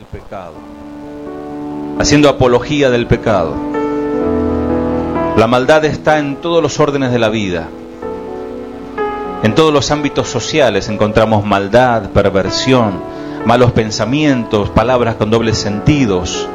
pecado, haciendo apología del pecado. La maldad está en todos los órdenes de la vida. En todos los ámbitos sociales encontramos maldad, perversión, malos pensamientos, palabras con dobles sentidos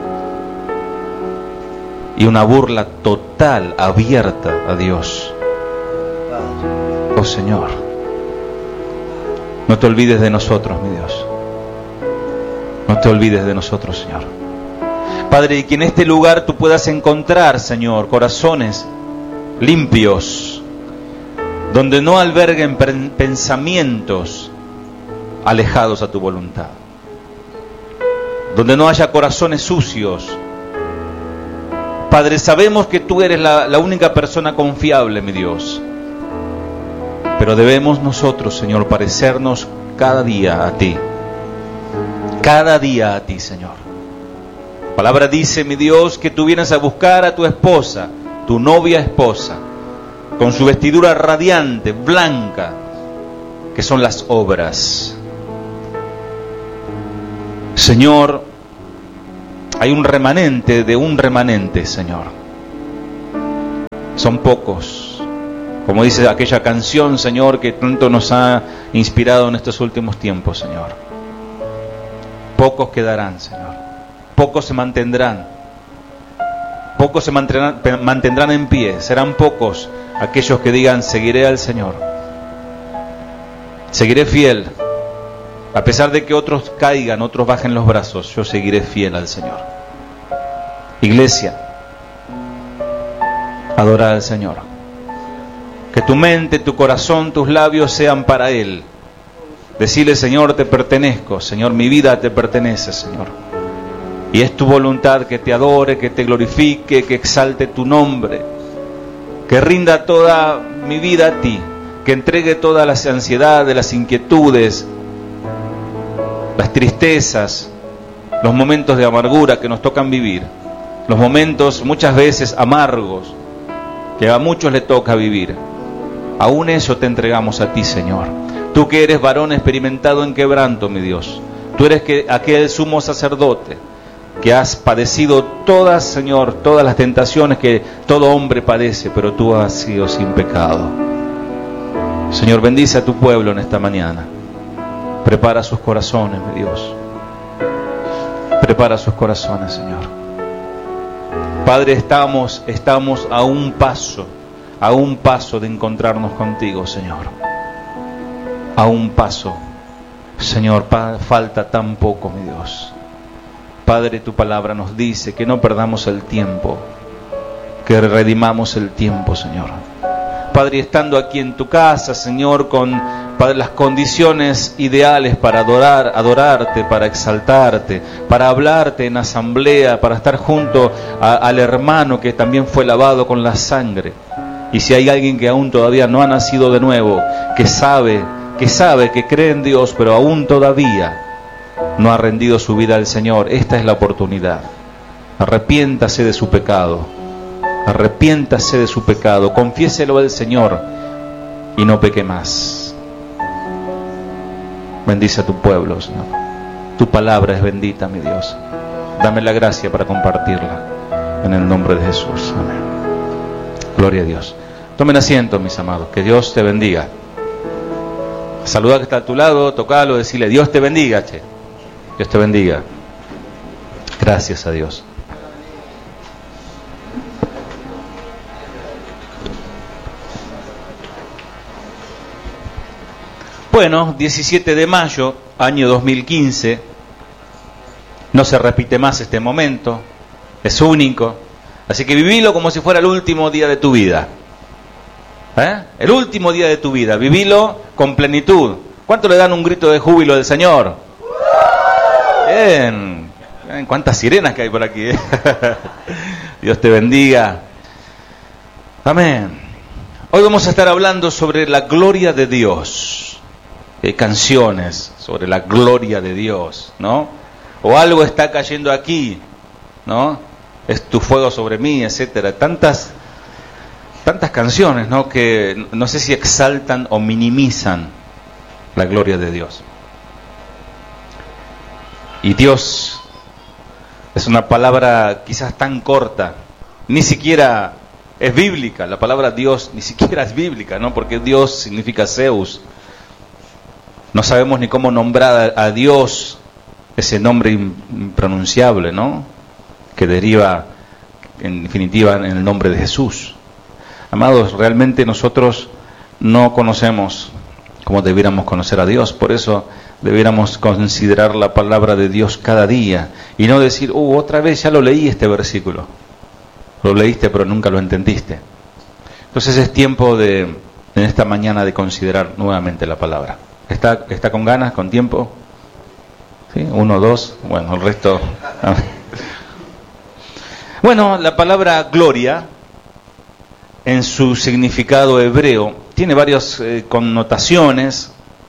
y una burla total, abierta a Dios. Oh Señor, no te olvides de nosotros, mi Dios. No te olvides de nosotros, Señor. Padre, y que en este lugar tú puedas encontrar, Señor, corazones limpios, donde no alberguen pensamientos alejados a tu voluntad, donde no haya corazones sucios. Padre, sabemos que tú eres la única persona confiable, mi Dios, pero debemos nosotros, Señor, parecernos cada día a ti. Cada día a ti, Señor. La palabra dice, mi Dios, que tú vienes a buscar a tu esposa, tu novia esposa, con su vestidura radiante, blanca, que son las obras. Señor, hay un remanente de un remanente, Señor. Son pocos, como dice aquella canción, Señor, que tanto nos ha inspirado en estos últimos tiempos, Señor. Pocos quedarán, Señor. Pocos se mantendrán. Pocos se mantendrán en pie. Serán pocos aquellos que digan, seguiré al Señor. Seguiré fiel. A pesar de que otros caigan, otros bajen los brazos, yo seguiré fiel al Señor. Iglesia, adora al Señor. Que tu mente, tu corazón, tus labios sean para Él. Decirle, Señor, te pertenezco. Señor, mi vida te pertenece, Señor. Y es tu voluntad que te adore, que te glorifique, que exalte tu nombre. Que rinda toda mi vida a ti. Que entregue todas las ansiedades, las inquietudes, las tristezas, los momentos de amargura que nos tocan vivir. Los momentos muchas veces amargos que a muchos le toca vivir. Aún eso te entregamos a ti, Señor. Tú que eres varón experimentado en quebranto, mi Dios. Tú eres aquel sumo sacerdote que has padecido todas, Señor, todas las tentaciones que todo hombre padece, pero tú has sido sin pecado. Señor, bendice a tu pueblo en esta mañana. Prepara sus corazones, mi Dios. Prepara sus corazones, Señor. Padre, estamos a un paso de encontrarnos contigo, Señor. A un paso. Señor, falta tan poco, mi Dios. Padre, tu palabra nos dice que no perdamos el tiempo, que redimamos el tiempo, Señor. Padre, estando aquí en tu casa, Señor, con Padre, las condiciones ideales para adorarte, para exaltarte, para hablarte en asamblea, para estar junto al hermano que también fue lavado con la sangre. Y si hay alguien que aún todavía no ha nacido de nuevo, que sabe, que cree en Dios, pero aún todavía no ha rendido su vida al Señor, esta es la oportunidad. Arrepiéntase de su pecado. Arrepiéntase de su pecado, confiéselo al Señor y no peque más. Bendice a tu pueblo, Señor. Tu palabra es bendita, mi Dios. Dame la gracia para compartirla. En el nombre de Jesús. Amén. Gloria a Dios. Tomen asiento, mis amados. Que Dios te bendiga. Saluda que está a tu lado, tocalo, decirle Dios te bendiga, che. Dios te bendiga. Gracias a Dios. Bueno, 17 de mayo, año 2015, no se repite más este momento, es único, así que vivilo como si fuera el último día de tu vida. El último día de tu vida, vivilo con plenitud. ¿Cuánto le dan un grito de júbilo del Señor? Bien, cuántas sirenas que hay por aquí. Dios te bendiga. Amén. Hoy vamos a estar hablando sobre la gloria de Dios. Canciones sobre la gloria de Dios, ¿no? O algo está cayendo aquí, ¿no? Es tu fuego sobre mí, etcétera. Tantas canciones, ¿no? Que no sé si exaltan o minimizan la gloria de Dios. Y Dios Es una palabra quizás tan corta, ni siquiera es bíblica. La palabra Dios ni siquiera es bíblica, ¿no? Porque Dios significa Zeus. No sabemos ni cómo nombrar a Dios, ese nombre impronunciable, ¿no? Que deriva, en definitiva, en el nombre de Jesús. Amados, realmente nosotros no conocemos como debiéramos conocer a Dios. Por eso debiéramos considerar la palabra de Dios cada día y no decir, otra vez ya lo leí este versículo. Lo leíste pero nunca lo entendiste. Entonces es tiempo en esta mañana de considerar nuevamente la palabra. ¿Está con ganas, con tiempo? ¿Sí? 1, 2, bueno, el resto. Bueno, la palabra gloria, en su significado hebreo, tiene varias connotaciones.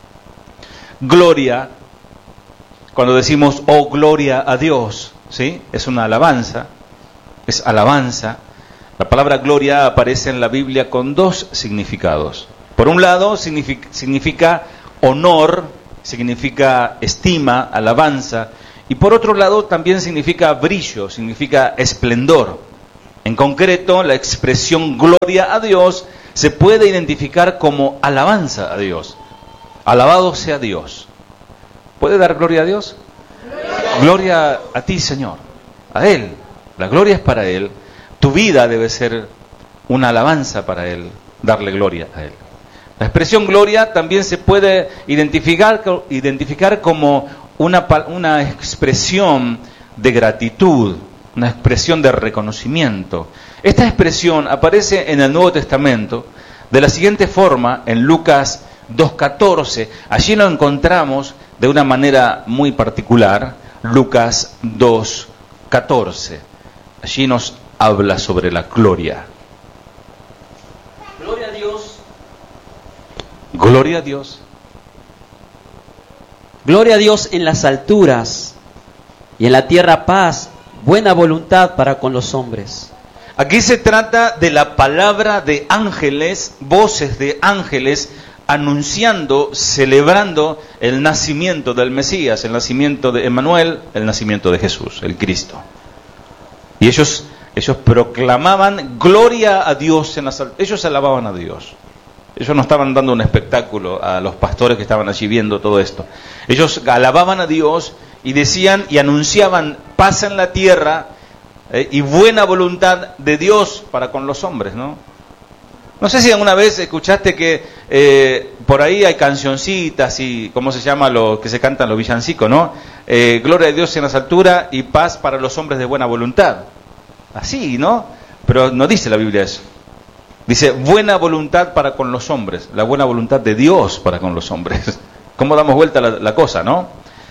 Gloria, cuando decimos, oh gloria a Dios, ¿sí? Es una alabanza, es alabanza. La palabra gloria aparece en la Biblia con dos significados. Por un lado, significa honor, significa estima, alabanza, y por otro lado también significa brillo, significa esplendor. En concreto, la expresión gloria a Dios se puede identificar como alabanza a Dios. Alabado sea Dios. ¿Puede dar gloria a Dios? Gloria a ti, Señor, a Él. La gloria es para Él. Tu vida debe ser una alabanza para Él, darle gloria a Él. La expresión gloria también se puede identificar como una expresión de gratitud, una expresión de reconocimiento. Esta expresión aparece en el Nuevo Testamento de la siguiente forma, en Lucas 2:14. Allí lo encontramos de una manera muy particular, Lucas 2:14. Allí nos habla sobre la gloria. Gloria a Dios. Gloria a Dios. Gloria a Dios en las alturas y en la tierra paz, buena voluntad para con los hombres. Aquí se trata de la palabra de ángeles, voces de ángeles, anunciando, celebrando el nacimiento del Mesías, el nacimiento de Emmanuel, el nacimiento de Jesús, el Cristo. Y ellos proclamaban gloria a Dios en las alturas. Ellos alababan a Dios. Ellos no estaban dando un espectáculo a los pastores que estaban allí viendo todo esto. Ellos alababan a Dios y decían y anunciaban paz en la tierra y buena voluntad de Dios para con los hombres, ¿no? No sé si alguna vez escuchaste que por ahí hay cancioncitas y, ¿cómo se llama lo que se cantan los villancicos, no? Gloria a Dios en las alturas y paz para los hombres de buena voluntad. Así, ¿no? Pero no dice la Biblia eso. Dice buena voluntad para con los hombres, la buena voluntad de Dios para con los hombres. ¿Cómo damos vuelta la cosa, no?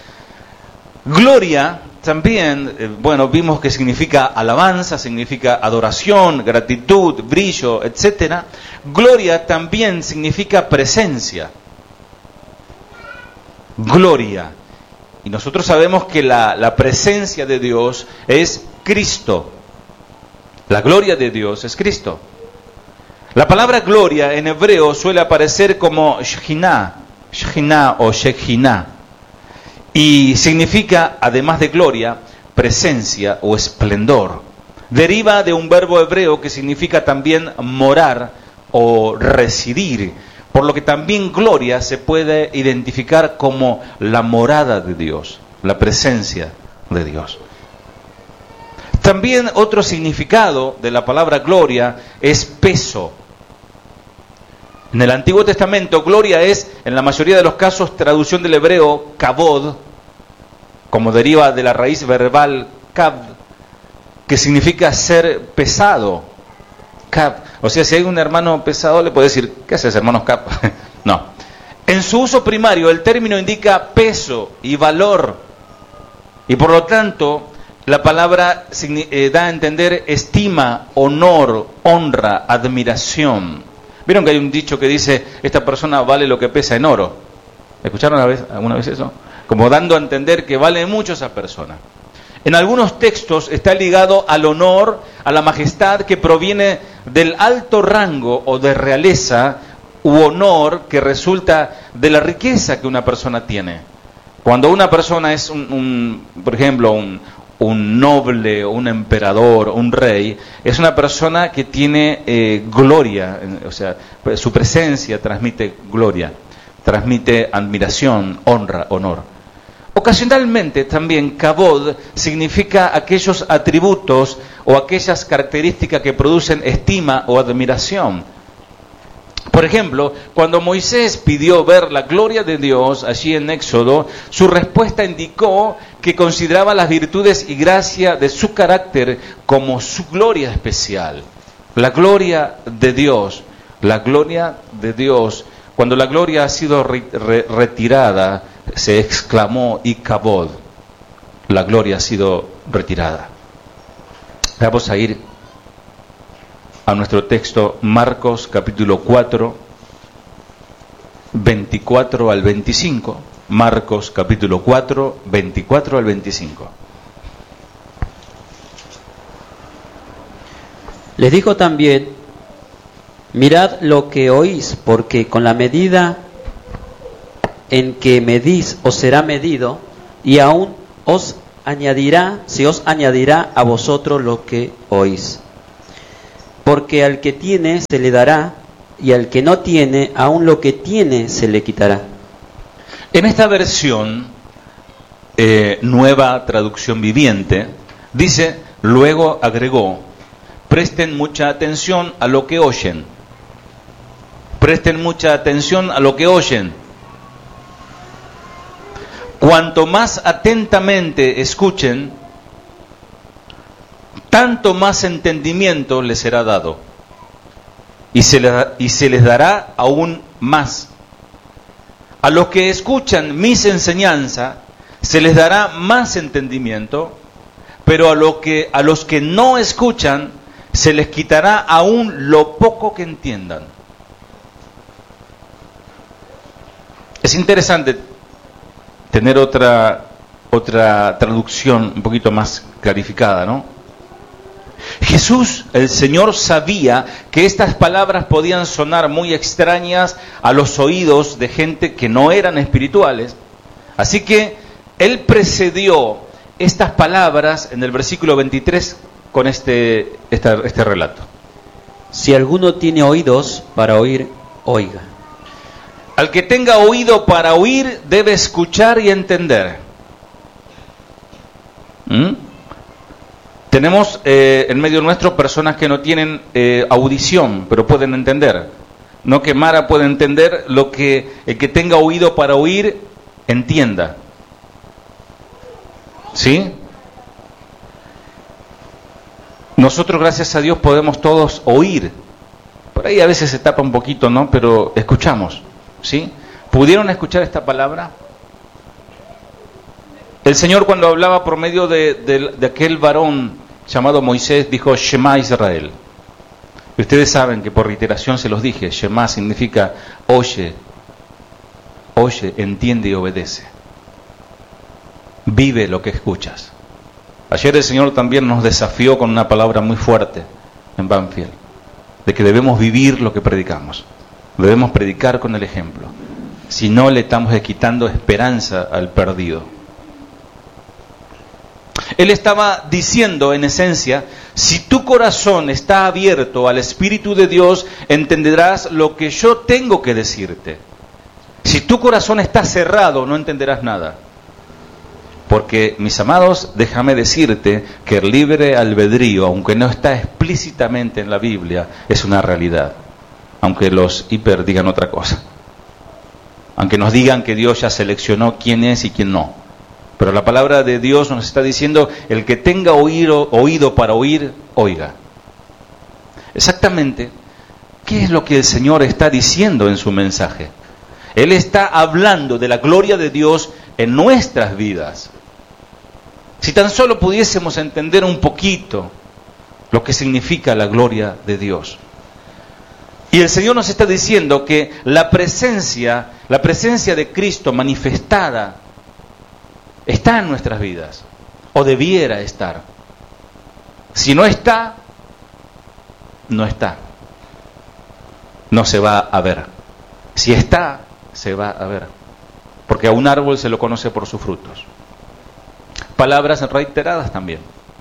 Gloria también, vimos que significa alabanza, significa adoración, gratitud, brillo, etcétera. Gloria también significa presencia. Gloria. Y nosotros sabemos que la presencia de Dios es Cristo. La gloria de Dios es Cristo. La palabra gloria en hebreo suele aparecer como Shekhinah o Shekhinah. Y significa, además de gloria, presencia o esplendor. Deriva de un verbo hebreo que significa también morar o residir. Por lo que también gloria se puede identificar como la morada de Dios, la presencia de Dios. También otro significado de la palabra gloria es peso. En el Antiguo Testamento, gloria es, en la mayoría de los casos, traducción del hebreo kabod, como deriva de la raíz verbal kab, que significa ser pesado. Kab. O sea, si hay un hermano pesado, le puede decir, ¿qué haces, hermano kab? No. En su uso primario, el término indica peso y valor. Y por lo tanto, la palabra da a entender estima, honor, honra, admiración. ¿Vieron que hay un dicho que dice, esta persona vale lo que pesa en oro? ¿Escucharon alguna vez eso? Como dando a entender que vale mucho esa persona. En algunos textos está ligado al honor, a la majestad que proviene del alto rango o de realeza u honor que resulta de la riqueza que una persona tiene. Cuando una persona es, por ejemplo, un un noble, un emperador, un rey, es una persona que tiene gloria, o sea, su presencia transmite gloria, transmite admiración, honra, honor. Ocasionalmente también kabod significa aquellos atributos o aquellas características que producen estima o admiración. Por ejemplo, cuando Moisés pidió ver la gloria de Dios allí en Éxodo, su respuesta indicó que consideraba las virtudes y gracia de su carácter como su gloria especial. La gloria de Dios, la gloria de Dios. Cuando la gloria ha sido retirada, se exclamó Ikabod, la gloria ha sido retirada. Vamos a ir a nuestro texto, Marcos capítulo 4, 24 al 25. Marcos capítulo 4, 24 al 25. Les dijo también: mirad lo que oís, porque con la medida en que medís os será medido, y aún se os añadirá a vosotros lo que oís. Porque al que tiene se le dará, y al que no tiene, aún lo que tiene se le quitará. En esta versión, nueva traducción viviente, dice, luego agregó, presten mucha atención a lo que oyen. Presten mucha atención a lo que oyen. Cuanto más atentamente escuchen, tanto más entendimiento les será dado, y se les dará aún más. A los que escuchan mis enseñanzas, se les dará más entendimiento, pero a los que no escuchan, se les quitará aún lo poco que entiendan. Es interesante tener otra traducción un poquito más clarificada, ¿no? Jesús, el Señor, sabía que estas palabras podían sonar muy extrañas a los oídos de gente que no eran espirituales. Así que Él precedió estas palabras en el versículo 23 con este relato. Si alguno tiene oídos para oír, oiga. Al que tenga oído para oír, debe escuchar y entender. Tenemos en medio nuestro personas que no tienen audición, pero pueden entender. No que Mara puede entender lo que el que tenga oído para oír, entienda. ¿Sí? Nosotros, gracias a Dios, podemos todos oír. Por ahí a veces se tapa un poquito, ¿no? Pero escuchamos. ¿Sí? ¿Pudieron escuchar esta palabra? El Señor, cuando hablaba por medio de aquel varón llamado Moisés, dijo Shema Israel. Ustedes saben que por reiteración se los dije, Shema significa oye, entiende y obedece. Vive lo que escuchas. Ayer el Señor también nos desafió con una palabra muy fuerte en Banfield, de que debemos vivir lo que predicamos. Debemos predicar con el ejemplo. Si no, le estamos quitando esperanza al perdido. Él estaba diciendo, en esencia, si tu corazón está abierto al Espíritu de Dios, entenderás lo que yo tengo que decirte. Si tu corazón está cerrado, no entenderás nada. Porque, mis amados, déjame decirte que el libre albedrío, aunque no está explícitamente en la Biblia, es una realidad. Aunque los hiper digan otra cosa. Aunque nos digan que Dios ya seleccionó quién es y quién no. Pero la palabra de Dios nos está diciendo, el que tenga oído para oír, oiga. Exactamente, ¿qué es lo que el Señor está diciendo en su mensaje? Él está hablando de la gloria de Dios en nuestras vidas. Si tan solo pudiésemos entender un poquito lo que significa la gloria de Dios. Y el Señor nos está diciendo que la presencia de Cristo manifestada está en nuestras vidas, o debiera estar. Si no está, no está. No se va a ver. Si está, se va a ver. Porque a un árbol se lo conoce por sus frutos. palabras reiteradas también.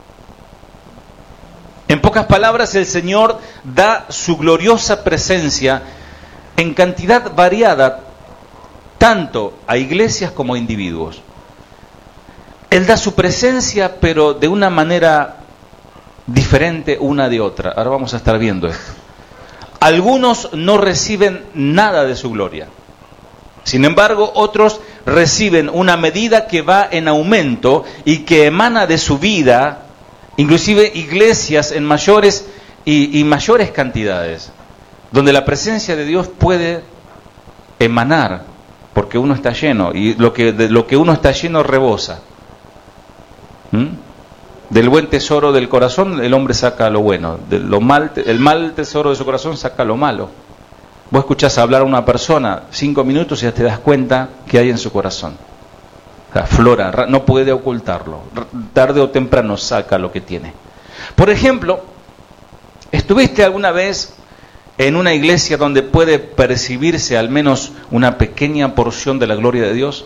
En pocas palabras, el Señor da su gloriosa presencia en cantidad variada, tanto a iglesias como a individuos. Él da su presencia, pero de una manera diferente una de otra. Ahora vamos a estar viendo esto. Algunos no reciben nada de su gloria. Sin embargo, otros reciben una medida que va en aumento y que emana de su vida, inclusive iglesias en mayores y mayores cantidades, donde la presencia de Dios puede emanar, porque uno está lleno, y de lo que uno está lleno rebosa. Del buen tesoro del corazón el hombre saca lo bueno, el mal tesoro de su corazón saca lo malo. Vos escuchás hablar a una persona 5 minutos y ya te das cuenta que hay en su corazón. Aflora, no puede ocultarlo, tarde o temprano saca lo que tiene. Por ejemplo, ¿estuviste alguna vez en una iglesia donde puede percibirse al menos una pequeña porción de la gloria de Dios?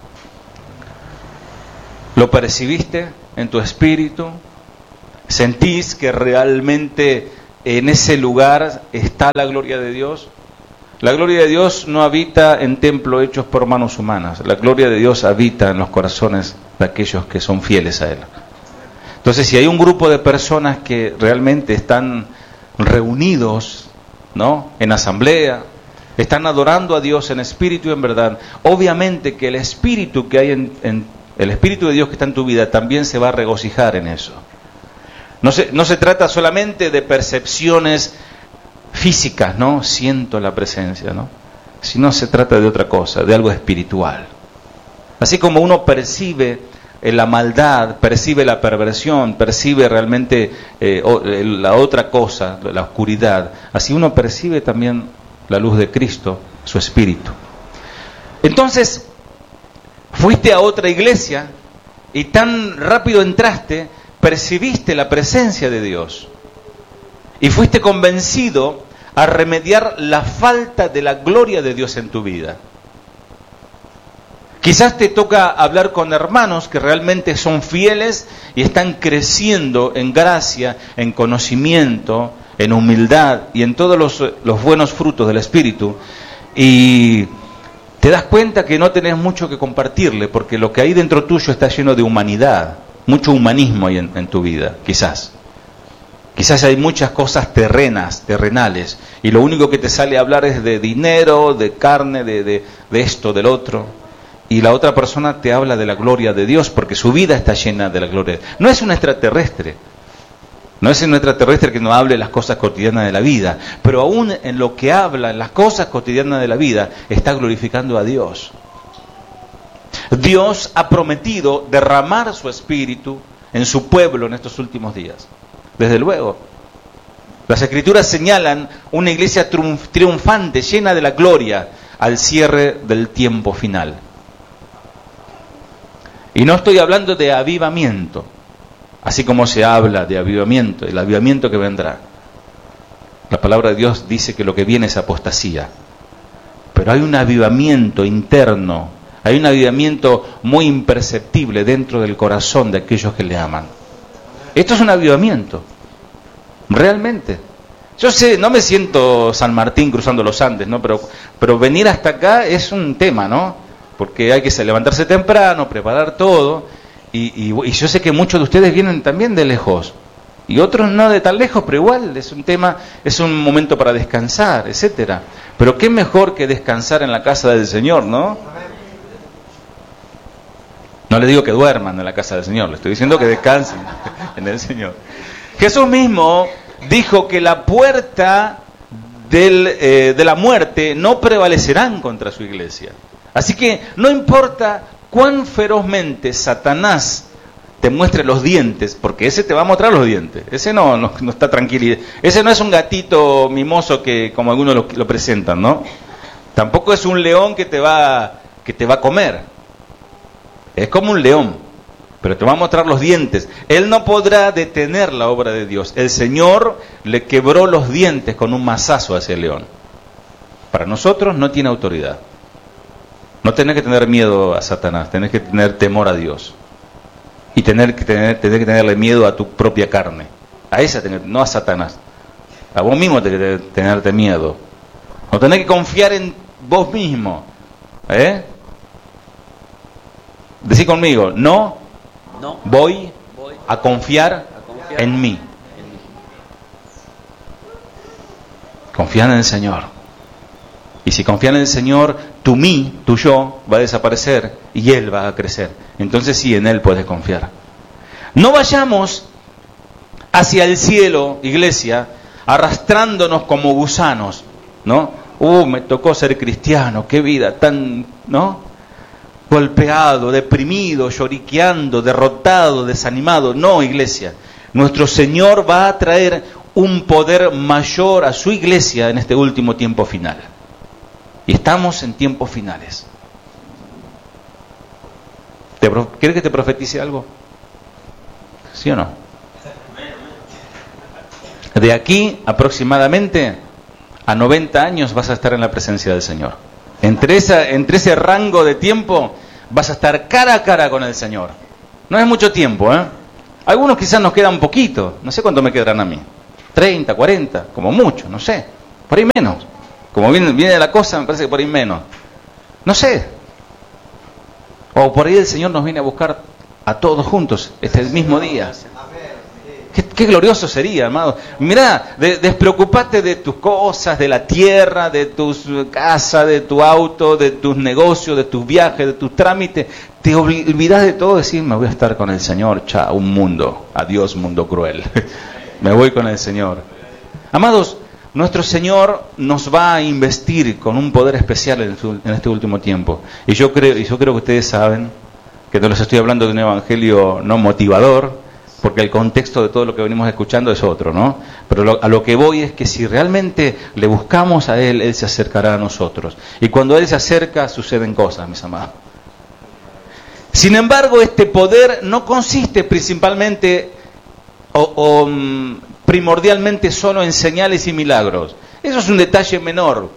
¿Lo percibiste en tu espíritu? ¿Sentís que realmente en ese lugar está la gloria de Dios? La gloria de Dios no habita en templos hechos por manos humanas. La gloria de Dios habita en los corazones de aquellos que son fieles a Él. Entonces, si hay un grupo de personas que realmente están reunidos, ¿no?, en asamblea, están adorando a Dios en espíritu y en verdad, obviamente que el espíritu que hay el Espíritu de Dios que está en tu vida también se va a regocijar en eso. No se trata solamente de percepciones físicas, ¿no? Siento la presencia, ¿no? Sino se trata de otra cosa, de algo espiritual. Así como uno percibe la maldad, percibe la perversión, percibe realmente la otra cosa, la oscuridad, así uno percibe también la luz de Cristo, su Espíritu. Entonces, fuiste a otra iglesia y tan rápido entraste, percibiste la presencia de Dios y fuiste convencido a remediar la falta de la gloria de Dios en tu vida. Quizás te toca hablar con hermanos que realmente son fieles y están creciendo en gracia, en conocimiento, en humildad y en todos los buenos frutos del Espíritu, y te das cuenta que no tenés mucho que compartirle, porque lo que hay dentro tuyo está lleno de humanidad, mucho humanismo hay en tu vida, quizás. Quizás hay muchas cosas terrenales, y lo único que te sale a hablar es de dinero, de carne, de esto, del otro. Y la otra persona te habla de la gloria de Dios, porque su vida está llena de la gloria. No es un extraterrestre. No es un extraterrestre que nos hable las cosas cotidianas de la vida, pero aún en lo que habla, en las cosas cotidianas de la vida, está glorificando a Dios. Dios ha prometido derramar su Espíritu en su pueblo en estos últimos días. Desde luego. Las Escrituras señalan una iglesia triunfante, llena de la gloria, al cierre del tiempo final. Y no estoy hablando de avivamiento, así como se habla de avivamiento, el avivamiento que vendrá. La palabra de Dios dice que lo que viene es apostasía. Pero hay un avivamiento interno, hay un avivamiento muy imperceptible dentro del corazón de aquellos que le aman. Esto es un avivamiento, realmente. Yo sé, no me siento San Martín cruzando los Andes, ¿no? Pero venir hasta acá es un tema, ¿no? Porque hay que levantarse temprano, preparar todo, y yo sé que muchos de ustedes vienen también de lejos, y otros no de tan lejos, pero igual es un tema, es un momento para descansar, etcétera. Pero qué mejor que descansar en la casa del Señor, ¿no? No le digo que duerman en la casa del Señor, le estoy diciendo que descansen en el Señor. Jesús mismo dijo que la puerta de la muerte no prevalecerán contra su iglesia. Así que no importa cuán ferozmente Satanás te muestre los dientes, porque ese te va a mostrar los dientes, ese no está tranquilo, ese no es un gatito mimoso que como algunos lo presentan, ¿no? Tampoco es un león que te va a comer. Es como un león, pero te va a mostrar los dientes. Él no podrá detener la obra de Dios. El Señor le quebró los dientes con un mazazo a ese león. Para nosotros no tiene autoridad. No tenés que tener miedo a Satanás, tenés que tener temor a Dios. y tener que tenerle miedo a tu propia carne. A esa, no a Satanás. A vos mismo tenés que tenerte miedo. No tenés que confiar en vos mismo. Decí conmigo, no voy a confiar en mí. Confían en el Señor. Y si confían en el Señor, tu yo, va a desaparecer y Él va a crecer. Entonces sí, en Él puedes confiar. No vayamos hacia el cielo, iglesia, arrastrándonos como gusanos, ¿no? Me tocó ser cristiano, qué vida tan, ¿no? Golpeado, deprimido, lloriqueando, derrotado, desanimado. No, iglesia. Nuestro Señor va a traer un poder mayor a su iglesia en este último tiempo final. Y estamos en tiempos finales. ¿Quieres que te profetice algo? ¿Sí o no? De aquí aproximadamente a 90 años vas a estar en la presencia del Señor. Entre ese rango de tiempo vas a estar cara a cara con el Señor. No es mucho tiempo, ¿eh? Algunos quizás nos quedan un poquito. No sé cuánto me quedarán a mí. 30, 40, como mucho, no sé. Por ahí menos. Como viene la cosa, me parece que por ahí menos. No sé. O por ahí el Señor nos viene a buscar a todos juntos este mismo día. Qué glorioso sería, amado. Mirá, despreocupate de tus cosas, de la tierra, de tu casa, de tu auto, de tus negocios, de tus viajes, de tus trámites. Te olvidás de todo y decís, me voy a estar con el Señor. Chao, un mundo. Adiós, mundo cruel. Me voy con el Señor. Amados, nuestro Señor nos va a investir con un poder especial en este último tiempo. Y yo creo que ustedes saben que no les estoy hablando de un evangelio no motivador, porque el contexto de todo lo que venimos escuchando es otro, ¿no? Pero a lo que voy es que si realmente le buscamos a Él, Él se acercará a nosotros. Y cuando Él se acerca, suceden cosas, mis amados. Sin embargo, este poder no consiste principalmente o primordialmente solo en señales y milagros. Eso es un detalle menor.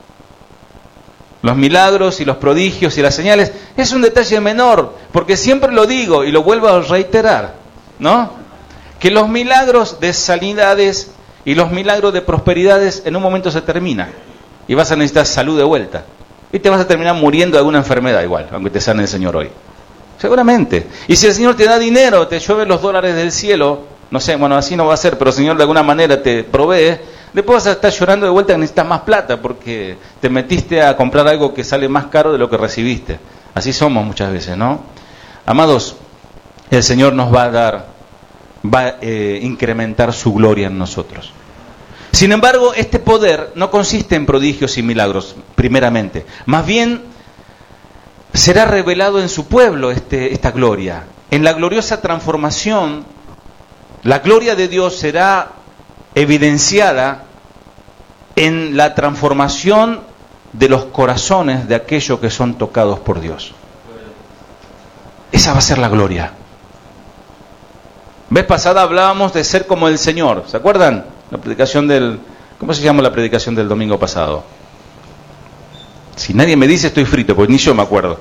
Los milagros y los prodigios y las señales es un detalle menor, porque siempre lo digo y lo vuelvo a reiterar, ¿no? Que los milagros de sanidades y los milagros de prosperidades en un momento se terminan y vas a necesitar salud de vuelta y te vas a terminar muriendo de alguna enfermedad igual, aunque te sane el Señor hoy. Seguramente. Y si el Señor te da dinero, te llueven los dólares del cielo, no sé, bueno, así no va a ser, pero el Señor de alguna manera te provee, después vas a estar llorando de vuelta que necesitas más plata porque te metiste a comprar algo que sale más caro de lo que recibiste. Así somos muchas veces, ¿no? Amados, el Señor nos va a incrementar su gloria en nosotros. Sin embargo, este poder no consiste en prodigios y milagros, primeramente. Más bien, será revelado en su pueblo esta gloria. En la gloriosa transformación, la gloria de Dios será evidenciada en la transformación de los corazones de aquellos que son tocados por Dios. Esa va a ser la gloria. Vez pasada hablábamos de ser como el Señor. ¿Se acuerdan? La predicación ¿cómo se llama la predicación del domingo pasado? Si nadie me dice, estoy frito, porque ni yo me acuerdo.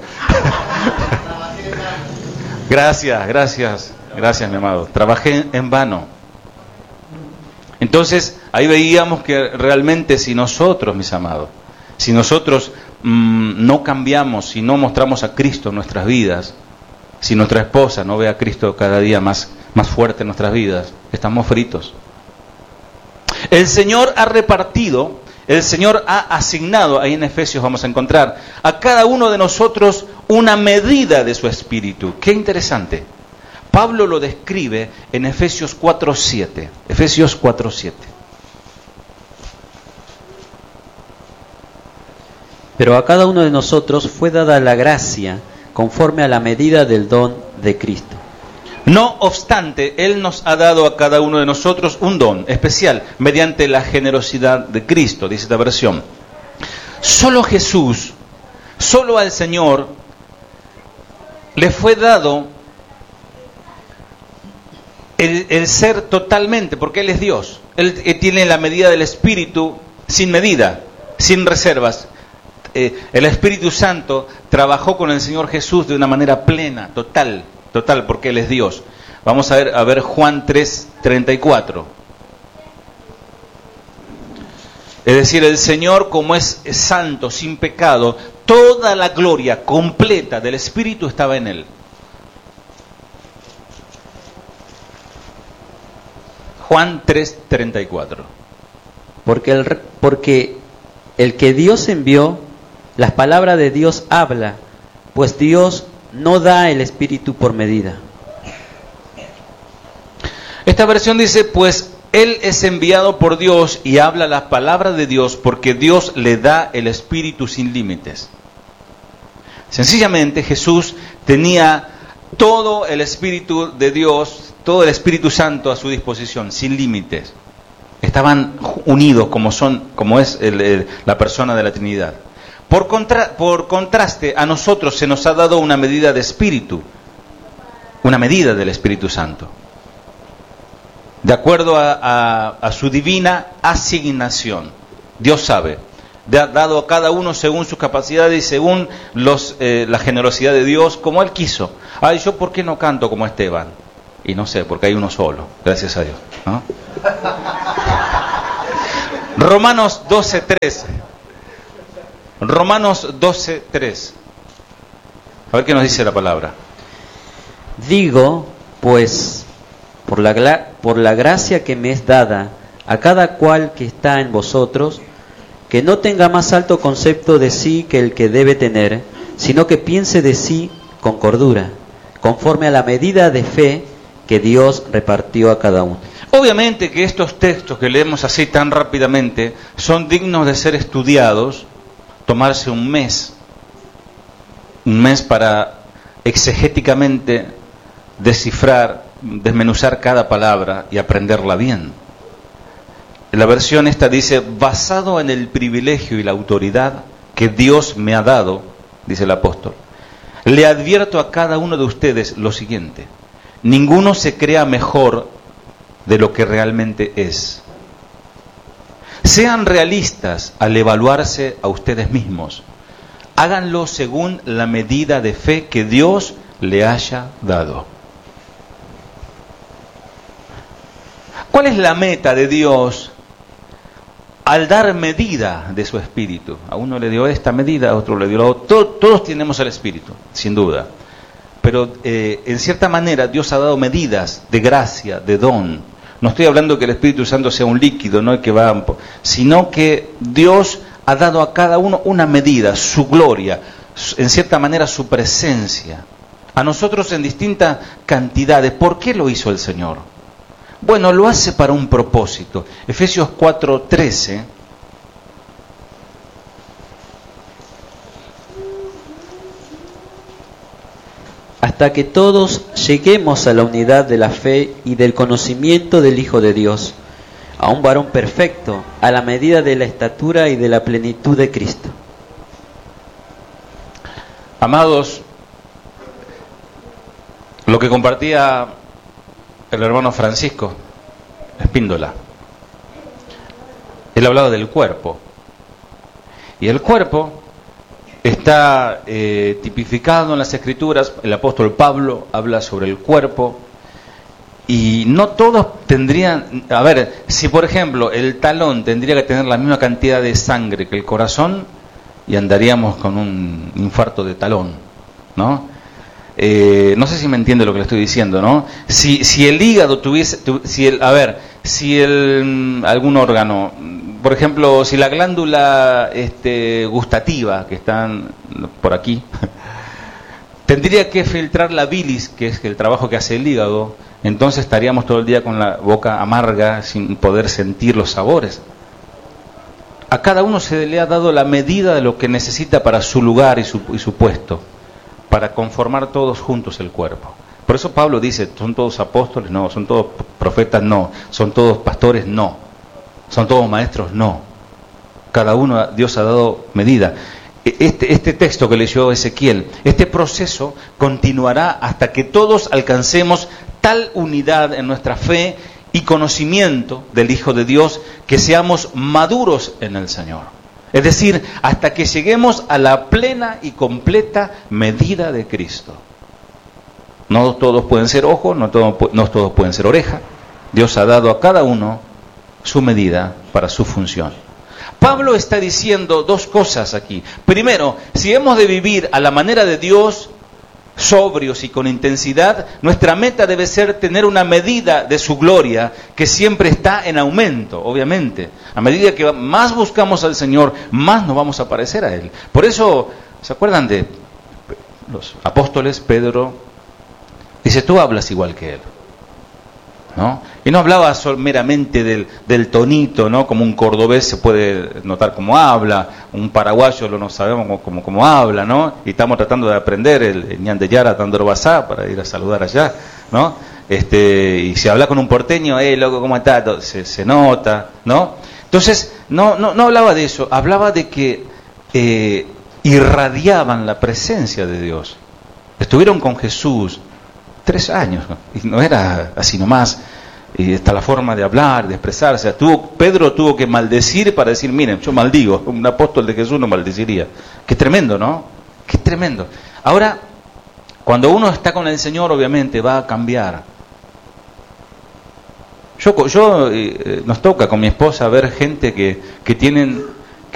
Gracias, mi amado. Trabajé en vano. Entonces, ahí veíamos que realmente si nosotros, mis amados, si nosotros no cambiamos, si no mostramos a Cristo en nuestras vidas, si nuestra esposa no ve a Cristo cada día más fuerte en nuestras vidas, estamos fritos. El Señor ha repartido, el Señor ha asignado, ahí en Efesios vamos a encontrar, a cada uno de nosotros una medida de su espíritu. Qué interesante. Pablo lo describe en Efesios 4:7. Efesios 4:7. Pero a cada uno de nosotros fue dada la gracia conforme a la medida del don de Cristo. No obstante, Él nos ha dado a cada uno de nosotros un don especial mediante la generosidad de Cristo, dice esta versión. Solo Jesús, solo al Señor, le fue dado el ser totalmente, porque Él es Dios. Él tiene la medida del Espíritu sin medida, sin reservas. El Espíritu Santo trabajó con el Señor Jesús de una manera plena, total. Total, porque Él es Dios. Vamos a ver Juan 3:34. Es decir, el Señor, como es santo, sin pecado, toda la gloria completa del Espíritu estaba en Él. Juan 3:34. Porque el que Dios envió, las palabras de Dios habla, pues Dios no da el Espíritu por medida. Esta versión dice, pues Él es enviado por Dios y habla las palabras de Dios porque Dios le da el Espíritu sin límites. Sencillamente Jesús tenía todo el Espíritu de Dios, todo el Espíritu Santo a su disposición, sin límites. Estaban unidos como es la persona de la Trinidad. Por contraste, a nosotros se nos ha dado una medida de Espíritu, una medida del Espíritu Santo, de acuerdo a su divina asignación. Dios sabe, ha dado a cada uno según sus capacidades y según la generosidad de Dios, como Él quiso. Ay, ¿yo por qué no canto como Esteban? Y no sé, porque hay uno solo, gracias a Dios, ¿no? Romanos 12:3. Romanos 12:3. A ver qué nos dice la palabra. Digo, pues, por la gracia que me es dada a cada cual que está en vosotros, que no tenga más alto concepto de sí que el que debe tener, sino que piense de sí con cordura, conforme a la medida de fe que Dios repartió a cada uno. Obviamente que estos textos que leemos así tan rápidamente son dignos de ser estudiados, tomarse un mes para exegéticamente descifrar, desmenuzar cada palabra y aprenderla bien. La versión esta dice, basado en el privilegio y la autoridad que Dios me ha dado, dice el apóstol, le advierto a cada uno de ustedes lo siguiente: ninguno se crea mejor de lo que realmente es. Sean realistas al evaluarse a ustedes mismos. Háganlo según la medida de fe que Dios le haya dado. ¿Cuál es la meta de Dios al dar medida de su Espíritu? A uno le dio esta medida, a otro le dio la otra. Todos tenemos el Espíritu, sin duda. Pero en cierta manera Dios ha dado medidas de gracia, de don. No estoy hablando que el Espíritu Santo sea un líquido, ¿no? Sino que Dios ha dado a cada uno una medida, su gloria, en cierta manera su presencia. A nosotros en distintas cantidades. ¿Por qué lo hizo el Señor? Bueno, lo hace para un propósito. Efesios 4:13. Hasta que todos lleguemos a la unidad de la fe y del conocimiento del Hijo de Dios, a un varón perfecto, a la medida de la estatura y de la plenitud de Cristo. Amados, lo que compartía el hermano Francisco Espíndola, él hablaba del cuerpo, y el cuerpo está tipificado en las Escrituras. El apóstol Pablo habla sobre el cuerpo, y no todos tendrían, a ver, si por ejemplo el talón tendría que tener la misma cantidad de sangre que el corazón, y andaríamos con un infarto de talón, ¿no? No sé si me entiende lo que le estoy diciendo, ¿no? Si el hígado tuviese, algún órgano, por ejemplo, si la glándula gustativa, que están por aquí, tendría que filtrar la bilis, que es el trabajo que hace el hígado, entonces estaríamos todo el día con la boca amarga, sin poder sentir los sabores. A cada uno se le ha dado la medida de lo que necesita para su lugar y su puesto, para conformar todos juntos el cuerpo. Por eso Pablo dice, ¿son todos apóstoles? No. ¿Son todos profetas? No. ¿Son todos pastores? No. ¿Son todos maestros? No. Cada uno Dios ha dado medida. Este texto que leyó Ezequiel, este proceso continuará hasta que todos alcancemos tal unidad en nuestra fe y conocimiento del Hijo de Dios que seamos maduros en el Señor. Es decir, hasta que lleguemos a la plena y completa medida de Cristo. No todos pueden ser ojos, no todos pueden ser oreja. Dios ha dado a cada uno su medida para su función. Pablo está diciendo dos cosas aquí. Primero, si hemos de vivir a la manera de Dios, sobrios y con intensidad, nuestra meta debe ser tener una medida de su gloria que siempre está en aumento, obviamente. A medida que más buscamos al Señor, más nos vamos a parecer a Él. Por eso, ¿se acuerdan de los apóstoles? Pedro dice, tú hablas igual que Él, ¿no? Y no hablaba meramente del tonito, ¿no? Como un cordobés se puede notar cómo habla, un paraguayo no sabemos cómo habla, ¿no? Y estamos tratando de aprender el ñan de Yara, Tandoro Basá, para ir a saludar allá, ¿no? Y si habla con un porteño, loco, ¿cómo está? Se nota, ¿no? Entonces, no hablaba de eso, hablaba de que irradiaban la presencia de Dios. Estuvieron con Jesús 3 años, y no era así nomás. Y está la forma de hablar, de expresarse. Pedro tuvo que maldecir para decir, miren, yo maldigo. Un apóstol de Jesús no maldeciría. Qué tremendo, ¿no? Qué tremendo. Ahora, cuando uno está con el Señor, obviamente va a cambiar. Nos toca con mi esposa ver gente que tienen